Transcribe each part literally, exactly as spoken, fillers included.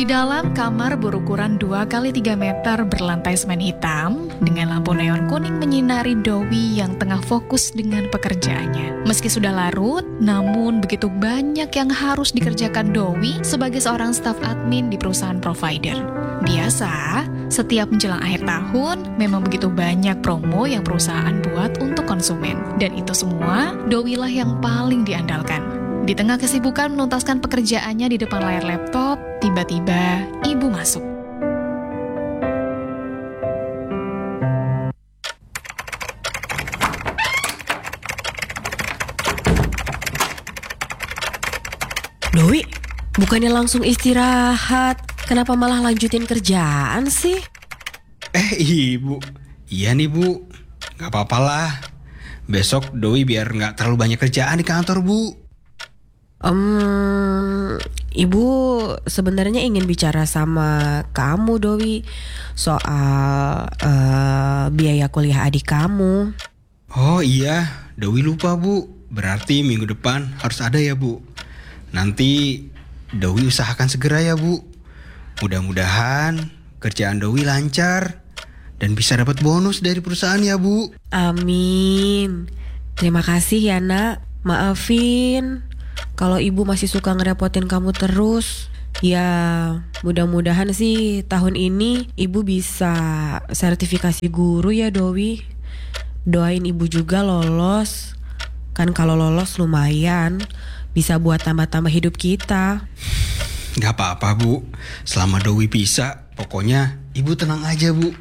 Di dalam kamar berukuran dua kali tiga meter berlantai semen hitam, dengan lampu neon kuning menyinari Dowi yang tengah fokus dengan pekerjaannya. Meski sudah larut, namun begitu banyak yang harus dikerjakan Dowi sebagai seorang staf admin di perusahaan provider. Biasa, setiap menjelang akhir tahun, memang begitu banyak promo yang perusahaan buat untuk konsumen. Dan itu semua, Dowi lah yang paling diandalkan. Di tengah kesibukan menuntaskan pekerjaannya di depan layar laptop, tiba-tiba ibu masuk. Dowi, bukannya langsung istirahat, kenapa malah lanjutin kerjaan sih? Eh ibu, iya nih bu, gak apa-apalah. Besok Dowi biar gak terlalu banyak kerjaan di kantor bu. Um, Ibu sebenarnya ingin bicara sama kamu Dowi soal uh, biaya kuliah adik kamu. Oh iya, Dowi lupa bu. Berarti minggu depan harus ada ya bu. Nanti Dowi usahakan segera ya bu. Mudah-mudahan kerjaan Dowi lancar dan bisa dapat bonus dari perusahaan ya bu. Amin. Terima kasih ya nak. Maafin kalau ibu masih suka ngerepotin kamu terus. Ya mudah-mudahan sih tahun ini ibu bisa sertifikasi guru ya Dowi. Doain ibu juga lolos. Kan kalau lolos lumayan bisa buat tambah-tambah hidup kita. Gak apa-apa bu, selama Dowi bisa, pokoknya ibu tenang aja bu.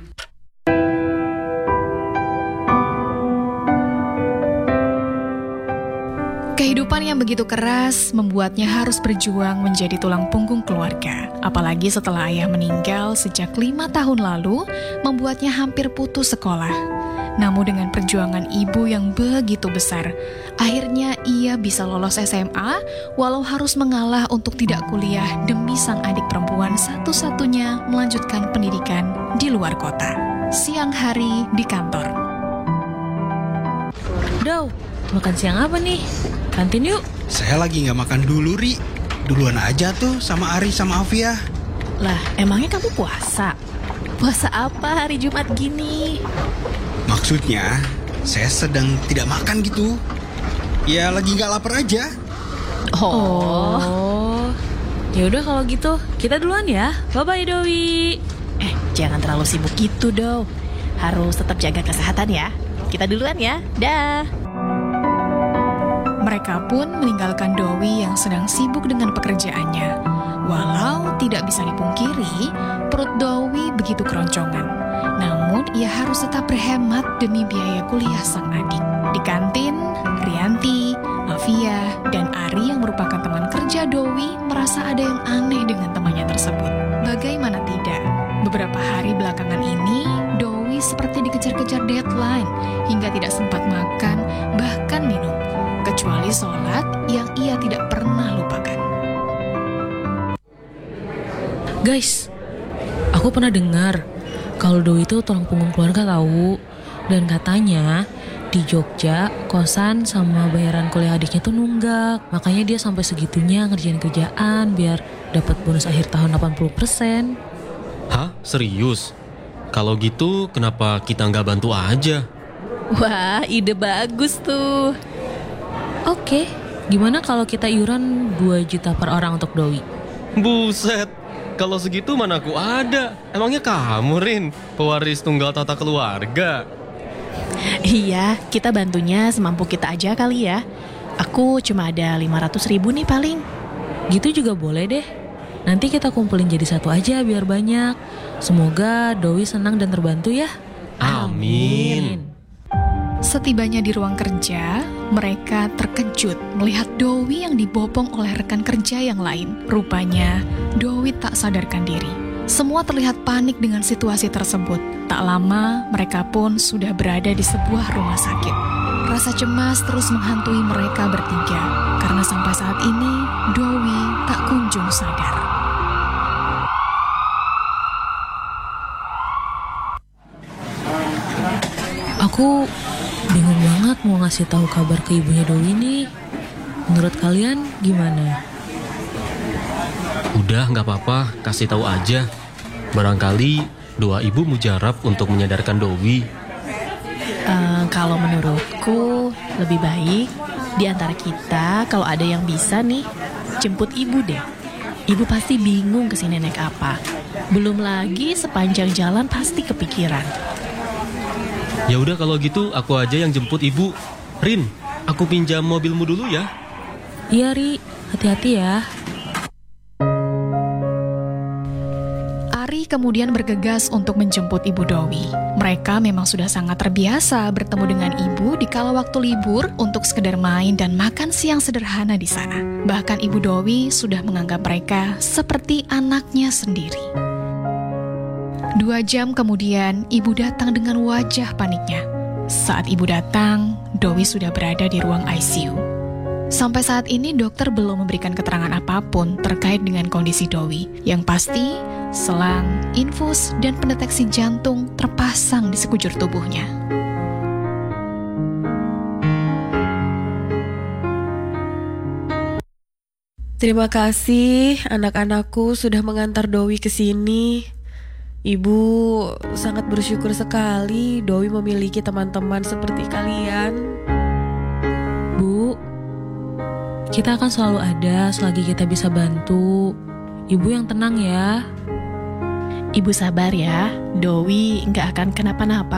Kehidupan yang begitu keras membuatnya harus berjuang menjadi tulang punggung keluarga. Apalagi setelah ayah meninggal sejak lima tahun lalu, membuatnya hampir putus sekolah. Namun dengan perjuangan ibu yang begitu besar, akhirnya ia bisa lolos S M A walau harus mengalah untuk tidak kuliah demi sang adik perempuan satu-satunya melanjutkan pendidikan di luar kota. Siang hari di kantor. Dow, makan siang apa nih? Kantin yuk. Saya lagi gak makan dulu Ri. Duluan aja tuh sama Ari sama Afia. Lah, emangnya kamu puasa? Puasa apa hari Jumat gini? Maksudnya, saya sedang tidak makan gitu. Ya lagi gak lapar aja. Oh, ya udah kalau gitu kita duluan ya. Bye bye Dowi. Eh, jangan terlalu sibuk gitu Dow. Harus tetap jaga kesehatan ya. Kita duluan ya. Dah. Mereka pun meninggalkan Dowi yang sedang sibuk dengan pekerjaannya. Walau tidak bisa dipungkiri, perut Dowi begitu keroncongan. Namun ia harus tetap berhemat demi biaya kuliah sang adik. Di kantin, Rianti, Afia, dan Ari yang merupakan teman kerja Dowi merasa ada yang aneh dengan temannya tersebut. Bagaimana tidak? Beberapa hari belakangan ini, Dowi seperti dikejar-kejar deadline hingga tidak sempat makan, bahkan minum. Kecuali sholat yang ia tidak pernah lupakan. Guys, aku pernah dengar kalau Dowi itu tulang punggung keluarga tahu. Dan katanya di Jogja kosan sama bayaran kuliah adiknya tuh nunggak. Makanya dia sampai segitunya ngerjain kerjaan biar dapat bonus akhir tahun delapan puluh persen. Hah? Serius? Kalau gitu kenapa kita nggak bantu aja? Wah, ide bagus tuh. Oke, gimana kalau kita iuran dua juta per orang untuk Dowi? Buset, kalau segitu mana aku ada. Emangnya kamu Rin, pewaris tunggal tata keluarga? Iya, kita bantunya semampu kita aja kali ya. Aku cuma ada lima ratus ribu nih paling. Gitu juga boleh deh. Nanti kita kumpulin jadi satu aja biar banyak. Semoga Dowi senang dan terbantu ya. Amin. Setibanya di ruang kerja, mereka terkejut melihat Dowi yang dibopong oleh rekan kerja yang lain. Rupanya, Dowi tak sadarkan diri. Semua terlihat panik dengan situasi tersebut. Tak lama, mereka pun sudah berada di sebuah rumah sakit. Rasa cemas terus menghantui mereka bertiga, karena sampai saat ini, Dowi tak kunjung sadar. Aku bingung banget mau ngasih tahu kabar ke ibunya Dowi nih. Menurut kalian gimana? Udah, nggak apa-apa, kasih tahu aja. Barangkali doa ibu mujarab untuk menyadarkan Dowi. Eh, kalau menurutku lebih baik di antara kita kalau ada yang bisa nih jemput ibu deh. Ibu pasti bingung kesini naik apa. Belum lagi sepanjang jalan pasti kepikiran. Ya udah kalau gitu aku aja yang jemput ibu. Rin, aku pinjam mobilmu dulu ya. Iya Ri, hati-hati ya. Ari kemudian bergegas untuk menjemput Ibu Dowi. Mereka memang sudah sangat terbiasa bertemu dengan ibu di kala waktu libur untuk sekedar main dan makan siang sederhana di sana. Bahkan Ibu Dowi sudah menganggap mereka seperti anaknya sendiri. Dua jam kemudian, ibu datang dengan wajah paniknya. Saat ibu datang, Dowi sudah berada di ruang I C U. Sampai saat ini dokter belum memberikan keterangan apapun terkait dengan kondisi Dowi. Yang pasti, selang, infus, dan pendeteksi jantung terpasang di sekujur tubuhnya. Terima kasih anak-anakku sudah mengantar Dowi ke sini. Ibu sangat bersyukur sekali Dowi memiliki teman-teman seperti kalian. Bu, kita akan selalu ada selagi kita bisa bantu. Ibu yang tenang ya. Ibu sabar ya, Dowi nggak akan kenapa-napa